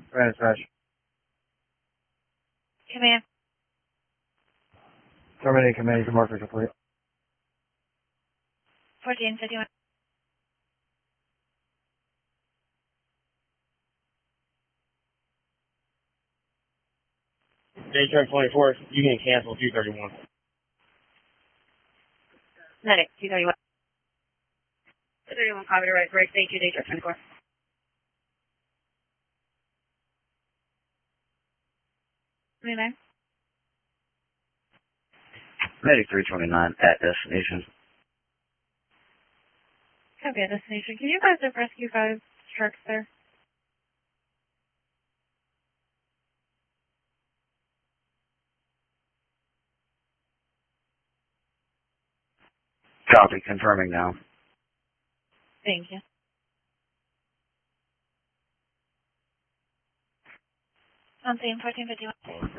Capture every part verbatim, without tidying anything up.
Command dispatch. Command. Terminate command. Your marker complete. fourteen fifty-one. Daytime twenty-four, you can cancel two thirty-one. Medic, two thirty-one. two thirty-one, copy to right break. Thank you, Daytime twenty-four. twenty-nine. Medic three twenty-nine at destination. Copy at destination. Can you guys have rescue five trucks there? Copy, confirming now. Thank you. On scene, fourteen fifty-one.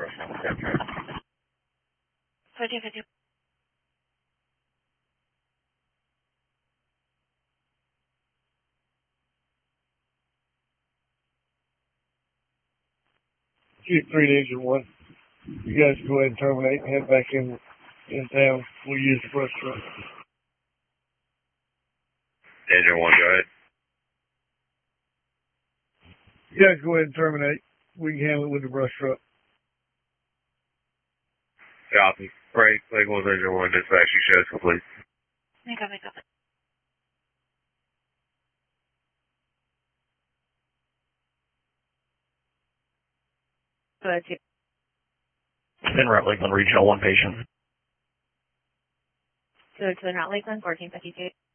fourteen fifty-one. Two three to Agent one. You guys go ahead and terminate and head back in in town. We'll use the brush truck. Agent one, go ahead. You guys go ahead and terminate. We can handle it with the brush truck. Copy. Break. Lake one, Agent one, dispatch, you shows complete. Make up, make up. Go ahead, two. Then route Lakeland Regional, one patient. Go to the route Lakeland, fourteen fifty-two.